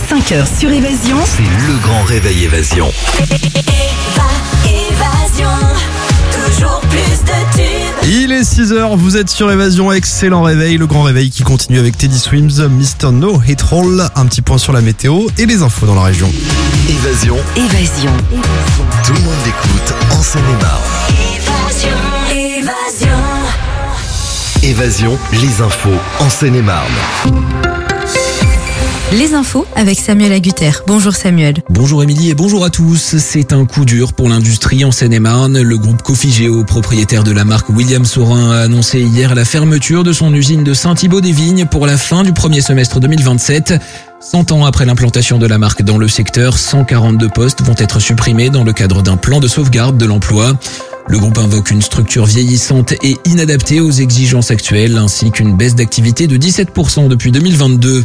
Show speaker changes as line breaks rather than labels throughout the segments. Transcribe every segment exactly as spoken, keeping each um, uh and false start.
cinq heures sur Évasion.
C'est le grand réveil Évasion.
Évasion, toujours plus de tubes.
Il est six heures, vous êtes sur Évasion, excellent réveil, le grand réveil qui continue avec Teddy Swims, mister No Hit Roll, un petit point sur la météo et les infos dans la région.
Évasion,
Évasion.
tout le monde écoute en Seine-et-Marne.
Évasion, évasion.
Évasion, les infos en Seine-et-Marne.
Les infos avec Samuel Agutter. Bonjour Samuel.
Bonjour Émilie et bonjour à tous. C'est un coup dur pour l'industrie en Seine-et-Marne. Le groupe Cofigeo, propriétaire de la marque William Saurin, a annoncé hier la fermeture de son usine de Saint-Thibaud-des-Vignes pour la fin du premier semestre deux mille vingt-sept. cent ans après l'implantation de la marque dans le secteur, cent quarante-deux postes vont être supprimés dans le cadre d'un plan de sauvegarde de l'emploi. Le groupe invoque une structure vieillissante et inadaptée aux exigences actuelles, ainsi qu'une baisse d'activité de dix-sept pour cent depuis deux mille vingt-deux.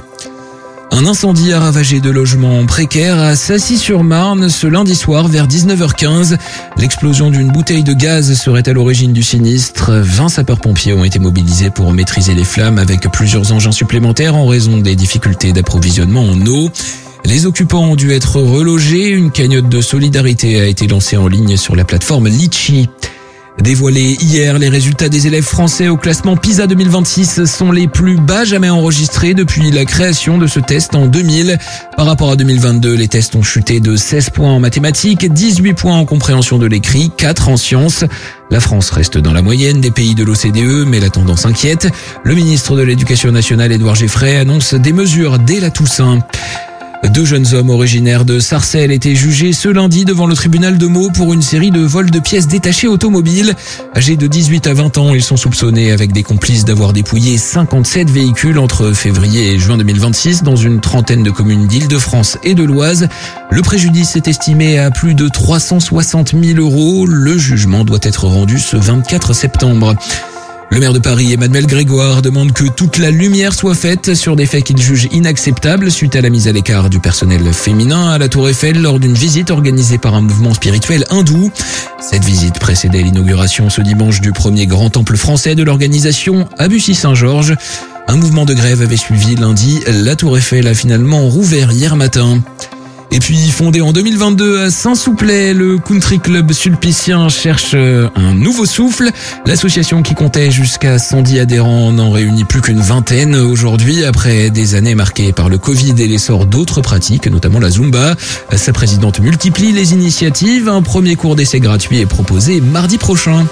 Un incendie a ravagé deux logements précaires à Sassy-sur-Marne ce lundi soir vers dix-neuf heures quinze. L'explosion d'une bouteille de gaz serait à l'origine du sinistre. vingt sapeurs-pompiers ont été mobilisés pour maîtriser les flammes avec plusieurs engins supplémentaires en raison des difficultés d'approvisionnement en eau. Les occupants ont dû être relogés. Une cagnotte de solidarité a été lancée en ligne sur la plateforme Litchi. Dévoilés hier, les résultats des élèves français au classement PISA deux mille vingt-six sont les plus bas jamais enregistrés depuis la création de ce test en deux mille. Par rapport à deux mille vingt-deux, les tests ont chuté de seize points en mathématiques, dix-huit points en compréhension de l'écrit, quatre en sciences. La France reste dans la moyenne des pays de l'O C D E, mais la tendance inquiète. Le ministre de l'Éducation nationale, Édouard Geffray, annonce des mesures dès la Toussaint. Deux jeunes hommes originaires de Sarcelles étaient jugés ce lundi devant le tribunal de Meaux pour une série de vols de pièces détachées automobiles. Âgés de dix-huit à vingt ans, ils sont soupçonnés avec des complices d'avoir dépouillé cinquante-sept véhicules entre février et juin deux mille vingt-six dans une trentaine de communes d'Île-de-France et de l'Oise. Le préjudice est estimé à plus de trois cent soixante mille euros. Le jugement doit être rendu ce vingt-quatre septembre. Le maire de Paris, Emmanuel Grégoire, demande que toute la lumière soit faite sur des faits qu'il juge inacceptables suite à la mise à l'écart du personnel féminin à la Tour Eiffel lors d'une visite organisée par un mouvement spirituel hindou. Cette visite précédait l'inauguration ce dimanche du premier grand temple français de l'organisation à Bussy-Saint-Georges. Un mouvement de grève avait suivi lundi. La Tour Eiffel a finalement rouvert hier matin. Et puis, fondé en deux mille vingt-deux à Saint-Souplet, le Country Club sulpicien cherche un nouveau souffle. L'association qui comptait jusqu'à cent dix adhérents n'en réunit plus qu'une vingtaine aujourd'hui, après des années marquées par le Covid et l'essor d'autres pratiques, notamment la Zumba. Sa présidente multiplie les initiatives. Un premier cours d'essai gratuit est proposé mardi prochain.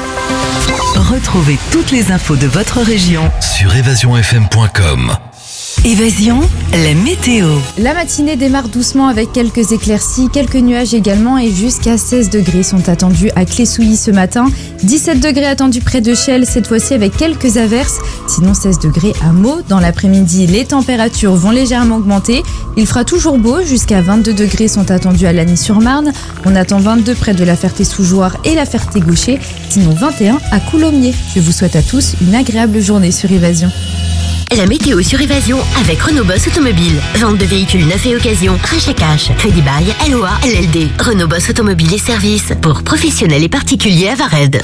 Retrouvez toutes les infos de votre région.
Sur évasion f m point com.
Évasion, la météo.
La matinée démarre doucement avec quelques éclaircies, quelques nuages également et jusqu'à seize degrés sont attendus à Clé-Souilly ce matin. dix-sept degrés attendus près de Chelles, cette fois-ci avec quelques averses. Sinon seize degrés à Meaux. Dans l'après-midi, les températures vont légèrement augmenter. Il fera toujours beau, jusqu'à vingt-deux degrés sont attendus à Lagny-sur-Marne. On attend vingt-deux près de la Ferté-sous-Jouarre et la Ferté-Gaucher. Sinon vingt et un à Coulommiers. Je vous souhaite à tous une agréable journée sur Évasion.
La météo sur Évasion avec Renault Boss Automobile. Vente de véhicules neufs et occasion, rachat cash, crédit bail, L O A, L L D. Renault Boss Automobile et services pour professionnels et particuliers à Vared.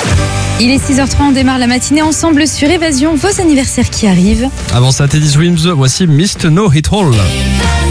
Il est six heures trois, on démarre la matinée ensemble sur Évasion. Vos anniversaires qui arrivent.
Avant ça, Teddy Swims, voici mister No Hit Roll.